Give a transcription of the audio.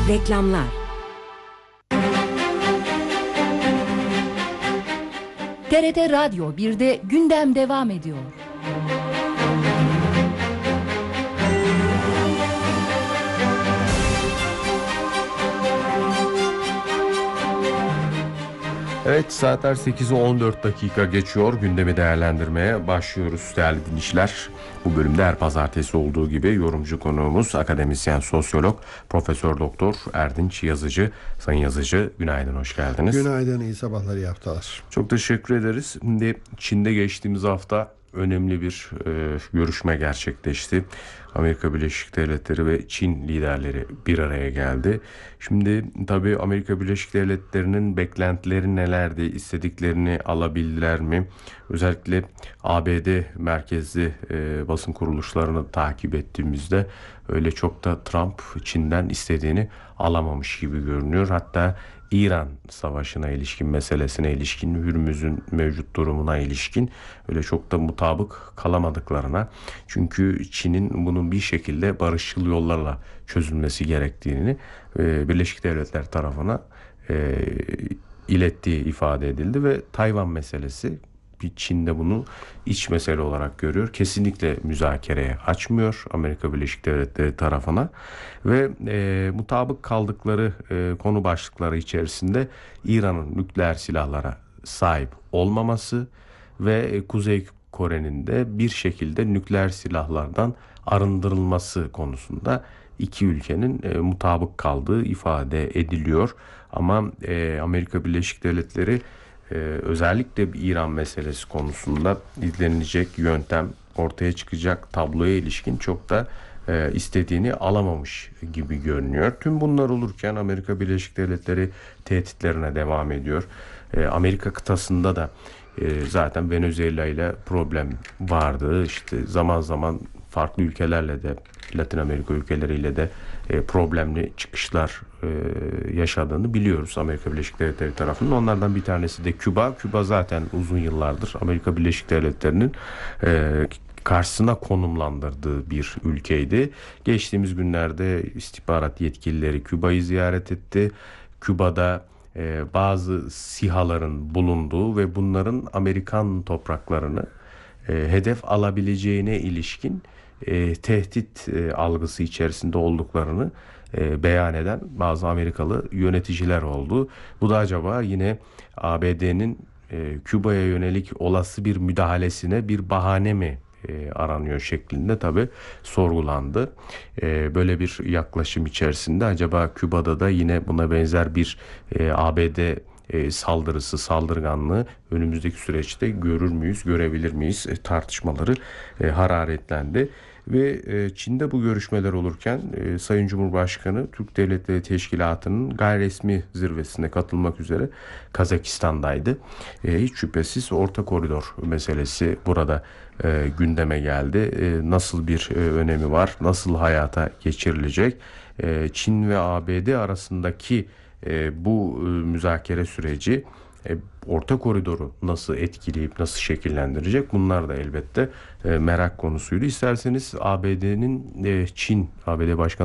Reklamlar. TRT Radyo 1'de gündem devam ediyor. Evet, saatler 8'i 14 dakika geçiyor. Gündemi değerlendirmeye başlıyoruz değerli dinleyiciler. Bu bölümde her pazartesi olduğu gibi yorumcu konuğumuz akademisyen sosyolog Profesör Doktor Erdinç Yazıcı. Sayın Yazıcı, günaydın, hoş geldiniz. Günaydın, iyi sabahlar, iyi haftalar. Çok teşekkür ederiz. Şimdi Çin'de geçtiğimiz hafta önemli bir görüşme gerçekleşti. Amerika Birleşik Devletleri ve Çin liderleri bir araya geldi. Şimdi tabii Amerika Birleşik Devletleri'nin beklentileri nelerdi? İstediklerini alabildiler mi? Özellikle ABD merkezli basın kuruluşlarını takip ettiğimizde öyle çok da Trump Çin'den istediğini alamamış gibi görünüyor. Hatta İran savaşına ilişkin, meselesine ilişkin, Hürmüz'ün mevcut durumuna ilişkin öyle çok da mutabık kalamadıklarına, çünkü Çin'in bunun bir şekilde barışçıl yollarla çözülmesi gerektiğini Birleşik Devletler tarafına ilettiği ifade edildi ve Tayvan meselesi, Çin de bunu iç mesele olarak görüyor. Kesinlikle müzakereye açmıyor Amerika Birleşik Devletleri tarafına ve mutabık kaldıkları konu başlıkları içerisinde İran'ın nükleer silahlara sahip olmaması ve Kuzey Kore'nin de bir şekilde nükleer silahlardan arındırılması konusunda iki ülkenin mutabık kaldığı ifade ediliyor. Ama Amerika Birleşik Devletleri özellikle İran meselesi konusunda izlenilecek yöntem, ortaya çıkacak tabloya ilişkin çok da istediğini alamamış gibi görünüyor. Tüm bunlar olurken Amerika Birleşik Devletleri tehditlerine devam ediyor. Amerika kıtasında da zaten Venezuela ile problem vardı. İşte zaman zaman farklı ülkelerle de, Latin Amerika ülkeleriyle de problemli çıkışlar yaşadığını biliyoruz Amerika Birleşik Devletleri tarafından. Onlardan bir tanesi de Küba. Küba zaten uzun yıllardır Amerika Birleşik Devletleri'nin karşısına konumlandırdığı bir ülkeydi. Geçtiğimiz günlerde istihbarat yetkilileri Küba'yı ziyaret etti. Küba'da bazı SİHA'ların bulunduğu ve bunların Amerikan topraklarını hedef alabileceğine ilişkin tehdit algısı içerisinde olduklarını beyan eden bazı Amerikalı yöneticiler oldu. Bu da acaba yine ABD'nin Küba'ya yönelik olası bir müdahalesine bir bahane mi aranıyor şeklinde tabii sorgulandı. Böyle bir yaklaşım içerisinde acaba Küba'da da yine buna benzer bir ABD saldırısı, saldırganlığı önümüzdeki süreçte görür müyüz, görebilir miyiz tartışmaları hararetlendi. Ve Çin'de bu görüşmeler olurken Sayın Cumhurbaşkanı Türk Devletleri Teşkilatı'nın gayriresmi zirvesine katılmak üzere Kazakistan'daydı. Hiç şüphesiz Orta Koridor meselesi burada gündeme geldi. Nasıl bir önemi var, nasıl hayata geçirilecek? Çin ve ABD arasındaki bu müzakere süreci Orta Koridor'u nasıl etkileyip nasıl şekillendirecek? Bunlar da elbette merak konusuydu. İsterseniz ABD Başkanı